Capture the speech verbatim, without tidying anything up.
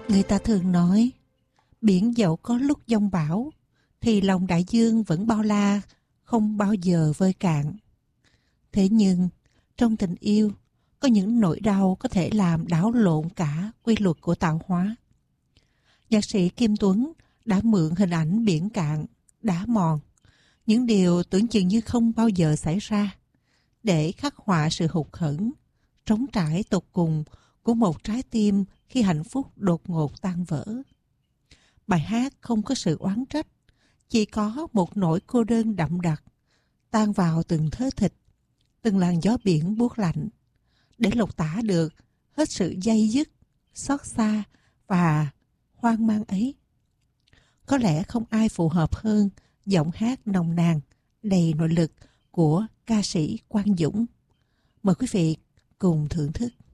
Người ta thường nói, biển dẫu có lúc giông bão, thì lòng đại dương vẫn bao la, không bao giờ vơi cạn. Thế nhưng, trong tình yêu, có những nỗi đau có thể làm đảo lộn cả quy luật của tạo hóa. Nhạc sĩ Kim Tuấn đã mượn hình ảnh biển cạn, đá mòn, những điều tưởng chừng như không bao giờ xảy ra, để khắc họa sự hụt hẫng, trống trải tột cùng của một trái tim khi hạnh phúc đột ngột tan vỡ. Bài hát không có sự oán trách, chỉ có một nỗi cô đơn đậm đặc, tan vào từng thớ thịt, từng làn gió biển buốt lạnh, để lột tả được hết sự day dứt, xót xa và hoang mang ấy. Có lẽ không ai phù hợp hơn giọng hát nồng nàn, đầy nội lực của ca sĩ Quang Dũng. Mời quý vị cùng thưởng thức.